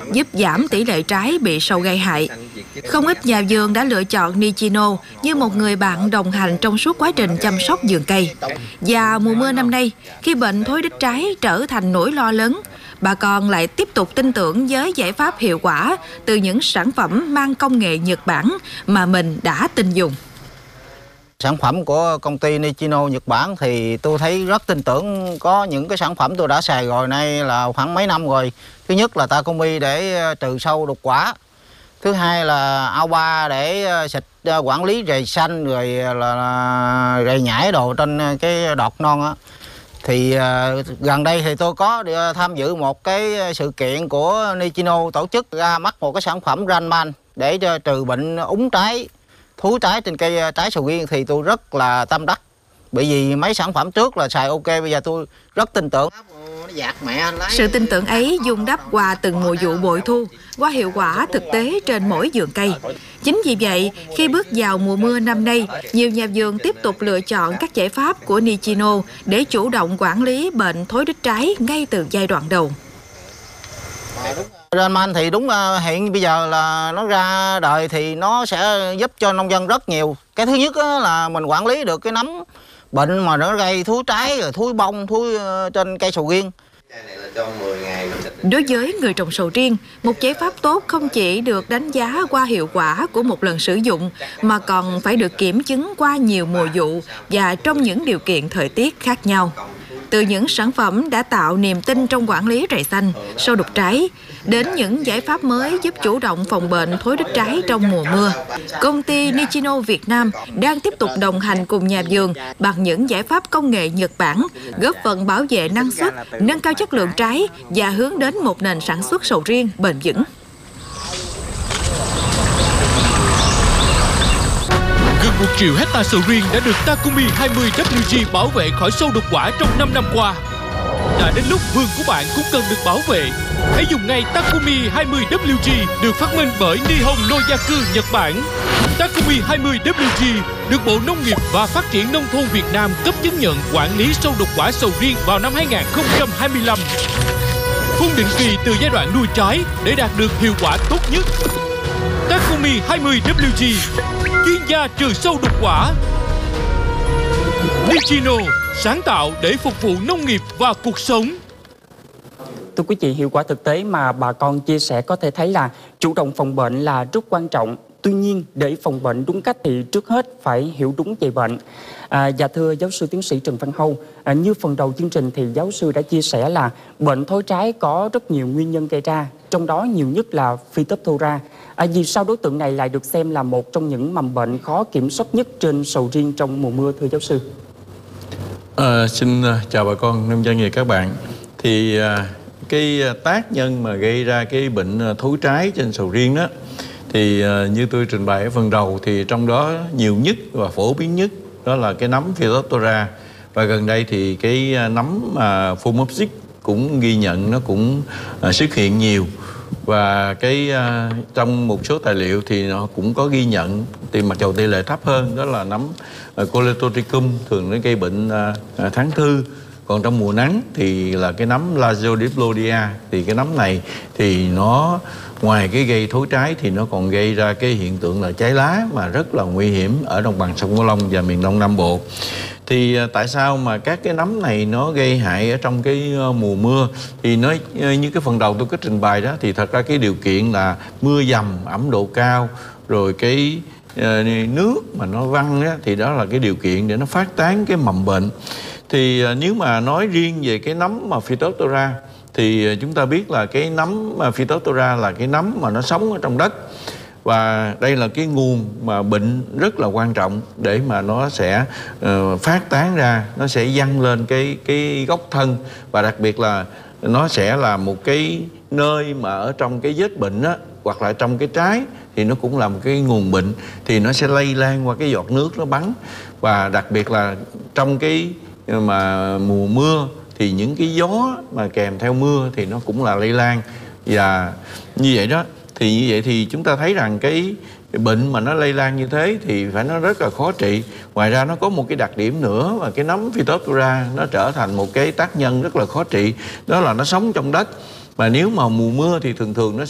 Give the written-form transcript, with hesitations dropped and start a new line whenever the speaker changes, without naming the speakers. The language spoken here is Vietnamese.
giúp giảm tỷ lệ trái bị sâu gây hại. Không ít nhà vườn đã lựa chọn Nichino như một người bạn đồng hành trong suốt quá trình chăm sóc vườn cây. Và mùa mưa năm nay, khi bệnh thối đít trái trở thành nỗi lo lớn, bà con lại tiếp tục tin tưởng với giải pháp hiệu quả từ những sản phẩm mang công nghệ Nhật Bản mà mình đã tin dùng.
Sản phẩm của công ty Nichino Nhật Bản thì tôi thấy rất tin tưởng. Có những cái sản phẩm tôi đã xài rồi, nay là khoảng mấy năm rồi. Thứ nhất là Takumi để trừ sâu đục quả. Thứ hai là Alba để xịt quản lý rầy xanh rồi là rầy nhảy đồ trên cái đọt non á. Thì gần đây thì tôi có tham dự một cái sự kiện của Nichino tổ chức ra mắt một cái sản phẩm Ranman để trừ bệnh úng trái, thúi trái trên cây trái sầu riêng, thì tôi rất là tâm đắc. Bởi vì mấy sản phẩm trước là xài ok, bây giờ tôi rất tin tưởng.
Sự tin tưởng ấy vun đắp qua từng mùa vụ bội thu, qua hiệu quả thực tế trên mỗi vườn cây. Chính vì vậy, khi bước vào mùa mưa năm nay, nhiều nhà vườn tiếp tục lựa chọn các giải pháp của Nichino để chủ động quản lý bệnh thối đít trái ngay từ giai đoạn đầu.
Ranman thì đúng hiện bây giờ là nó ra đời thì nó sẽ giúp cho nông dân rất nhiều. Cái thứ nhất là mình quản lý được cái nấm bệnh mà nó gây thúi trái, rồi thúi bông, thúi trên cây sầu riêng.
Đối với người trồng sầu riêng, một giải pháp tốt không chỉ được đánh giá qua hiệu quả của một lần sử dụng, mà còn phải được kiểm chứng qua nhiều mùa vụ và trong những điều kiện thời tiết khác nhau. Từ những sản phẩm đã tạo niềm tin trong quản lý rầy xanh, sâu đục trái, đến những giải pháp mới giúp chủ động phòng bệnh thối đít trái trong mùa mưa, công ty Nichino Việt Nam đang tiếp tục đồng hành cùng nhà vườn bằng những giải pháp công nghệ Nhật Bản, góp phần bảo vệ năng suất, nâng cao chất lượng trái và hướng đến một nền sản xuất sầu riêng bền vững.
Gần 1 triệu hecta sầu riêng đã được Takumi 20WG bảo vệ khỏi sâu đục quả trong 5 năm qua. Đã đến lúc vườn của bạn cũng cần được bảo vệ. Hãy dùng ngay Takumi 20WG được phát minh bởi Nihon Noyaku Nhật Bản. Takumi 20WG được Bộ Nông nghiệp và Phát triển Nông thôn Việt Nam cấp chứng nhận quản lý sâu đục quả sầu riêng vào năm 2025. Phun định kỳ từ giai đoạn nuôi trái để đạt được hiệu quả tốt nhất. Takumi 20WG, chuyên gia trừ sâu đục quả. Nichino, sáng tạo để phục vụ nông nghiệp và cuộc sống.
Thưa quý vị, hiệu quả thực tế mà bà con chia sẻ có thể thấy là chủ động phòng bệnh là rất quan trọng. Tuy nhiên, để phòng bệnh đúng cách thì trước hết phải hiểu đúng về bệnh. Và thưa giáo sư tiến sĩ Trần Văn Hâu, như phần đầu chương trình thì giáo sư đã chia sẻ là bệnh thối trái có rất nhiều nguyên nhân gây ra, trong đó nhiều nhất là Phytophthora. Vì sao đối tượng này lại được xem là một trong những mầm bệnh khó kiểm soát nhất trên sầu riêng trong mùa mưa, thưa giáo sư?
Xin chào bà con nông dân và các bạn. Thì cái tác nhân mà gây ra cái bệnh thối trái trên sầu riêng đó, thì như tôi trình bày ở phần đầu thì trong đó nhiều nhất và phổ biến nhất đó là cái nấm Phytophthora. Và gần đây thì cái nấm Phomopsis cũng ghi nhận nó cũng xuất hiện nhiều. Và cái trong một số tài liệu thì nó cũng có ghi nhận, thì mặc dù tỷ lệ thấp hơn, đó là nấm Colletotricum thường nó gây bệnh tháng thư. Còn trong mùa nắng thì là cái nấm Lazodiplodia. Thì cái nấm này thì nó ngoài cái gây thối trái thì nó còn gây ra cái hiện tượng là cháy lá mà rất là nguy hiểm ở đồng bằng sông Cửu Long và miền Đông Nam Bộ. Thì tại sao mà các cái nấm này nó gây hại ở trong cái mùa mưa? Thì nó như cái phần đầu tôi có trình bày đó, thì thật ra cái điều kiện là mưa dầm, ẩm độ cao, rồi cái nước mà nó văng á, thì đó là cái điều kiện để nó phát tán cái mầm bệnh. Thì nếu mà nói riêng về cái nấm mà Phytophthora thì chúng ta biết là cái nấm Phytophthora là cái nấm mà nó sống ở trong đất. Và đây là cái nguồn mà bệnh rất là quan trọng để mà nó sẽ phát tán ra, nó sẽ văng lên cái gốc thân. Và đặc biệt là nó sẽ là một cái nơi mà ở trong cái vết bệnh á, hoặc là trong cái trái thì nó cũng là một cái nguồn bệnh. Thì nó sẽ lây lan qua cái giọt nước nó bắn. Và đặc biệt là trong cái mà mùa mưa thì những cái gió mà kèm theo mưa thì nó cũng là lây lan. Và như vậy đó, thì như vậy thì chúng ta thấy rằng cái bệnh mà nó lây lan như thế thì phải nó rất là khó trị. Ngoài ra nó có một cái đặc điểm nữa mà cái nấm Phytophthora nó trở thành một cái tác nhân rất là khó trị, đó là nó sống trong đất. Mà nếu mà mùa mưa thì thường thường nó